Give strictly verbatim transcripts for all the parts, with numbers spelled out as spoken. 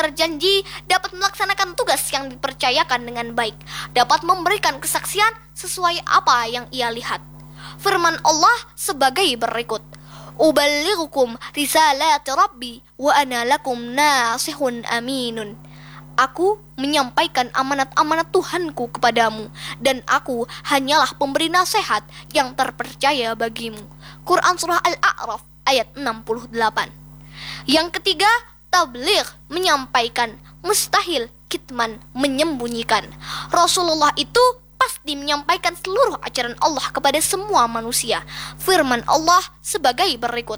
terjanji dapat melaksanakan tugas yang dipercayakan dengan baik, dapat memberikan kesaksian sesuai apa yang ia lihat. Firman Allah sebagai berikut, "Uballighukum risalati Rabbi wa ana lakum nasihun aminun." Aku menyampaikan amanat-amanat Tuhanku kepadamu, dan aku hanyalah pemberi nasihat yang terpercaya bagimu. Quran Surah Al-A'raf ayat enam puluh delapan. Yang ketiga, tabligh, menyampaikan, mustahil kitman, menyembunyikan. Rasulullah itu pasti menyampaikan seluruh ajaran Allah kepada semua manusia. Firman Allah sebagai berikut,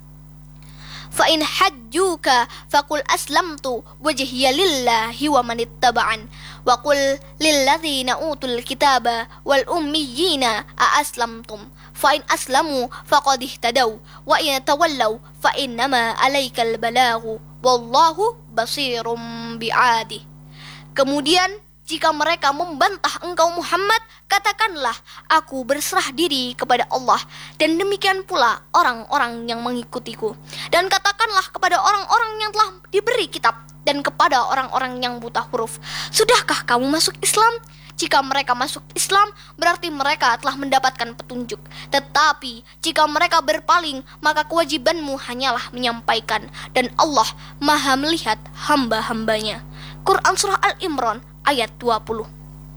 "Fa'in hajjuka faqul aslamtu wajhiya lillahi wa manittaba'an wa qul lilladzina utul kitaba wal ummiyina a'aslamtum fa'in aslamu faqad ihtadaw wa in tawallaw fa innama 'alaikal balaghu wallahu basirum bi'adi." Kemudian jika mereka membantah engkau Muhammad, katakanlah, aku berserah diri kepada Allah, dan demikian pula orang-orang yang mengikutiku. Dan katakanlah kepada orang-orang yang telah diberi kitab, dan kepada orang-orang yang buta huruf, sudahkah kamu masuk Islam? Jika mereka masuk Islam, berarti mereka telah mendapatkan petunjuk. Tetapi jika mereka berpaling, maka kewajibanmu hanyalah menyampaikan, dan Allah maha melihat hamba-hambanya. Quran Surah Al-Imran ayat dua puluh.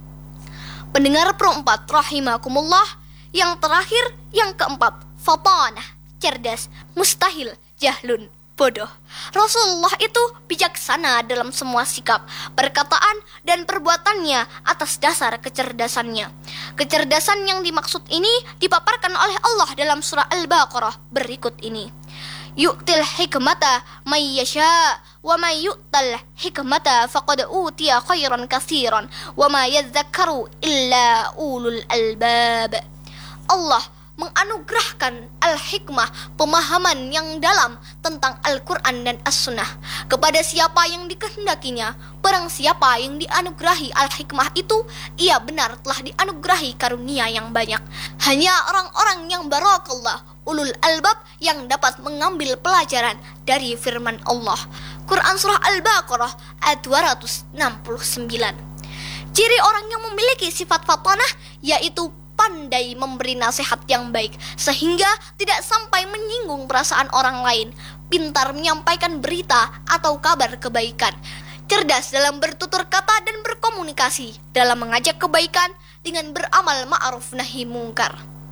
Pendengar Pro empat rahimakumullah, yang terakhir, yang keempat, fatanah, cerdas, mustahil, jahlun, bodoh. Rasulullah itu bijaksana dalam semua sikap, perkataan, dan perbuatannya atas dasar kecerdasannya. Kecerdasan yang dimaksud ini dipaparkan oleh Allah dalam surah Al-Baqarah berikut ini. Yu'til hikmata may yasha wa may yu'tal hikmata faqad utiya khairan katsiran wa ma yadhakkaru illa ulul albab. Allah menganugerahkan al-hikmah, pemahaman yang dalam tentang Al-Quran dan As-Sunnah kepada siapa yang dikehendakinya. Barang siapa yang dianugerahi al-hikmah itu, ia benar telah dianugerahi karunia yang banyak. Hanya orang-orang yang barakallah, ulul albab, yang dapat mengambil pelajaran dari firman Allah. Quran Surah Al-Baqarah ayat dua ratus enam puluh sembilan. Ciri orang yang memiliki sifat fatanah yaitu pandai memberi nasihat yang baik, sehingga tidak sampai menyinggung perasaan orang lain, pintar menyampaikan berita atau kabar kebaikan, cerdas dalam bertutur kata dan berkomunikasi, dalam mengajak kebaikan dengan beramal ma'ruf nahi mungkar.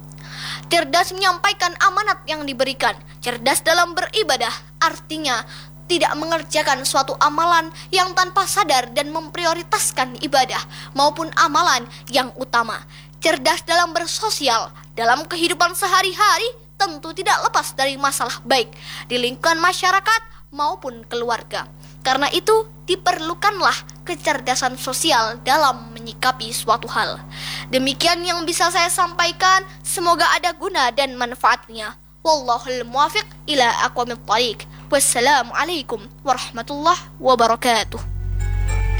Cerdas menyampaikan amanat yang diberikan, cerdas dalam beribadah, artinya tidak mengerjakan suatu amalan yang tanpa sadar dan memprioritaskan ibadah maupun amalan yang utama. Cerdas dalam bersosial, dalam kehidupan sehari-hari tentu tidak lepas dari masalah baik di lingkungan masyarakat maupun keluarga. Karena itu diperlukanlah kecerdasan sosial dalam menyikapi suatu hal. Demikian yang bisa saya sampaikan, semoga ada guna dan manfaatnya. Wallahul muwafiq ila aqwamit thariq. Wassalamualaikum warahmatullahi wabarakatuh.